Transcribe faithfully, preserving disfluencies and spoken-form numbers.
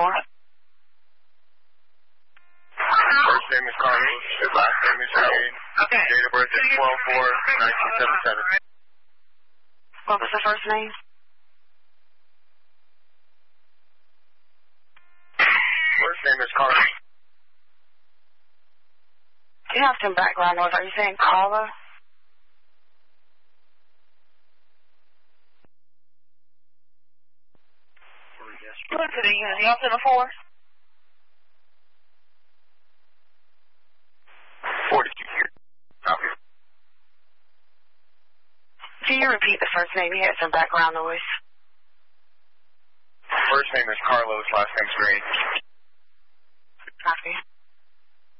for? First name is Carlos. His last name is Shane. Okay. Date of birth is twelve four nineteen seventy-seven. What was the first name? First name is Carlos. You have some background noise. Are you saying Carla? Look at the unit. You up to the four? forty-two here. Copy. Can you repeat the first name? You had some background noise. First name is Carlos. Last name's Green. Copy.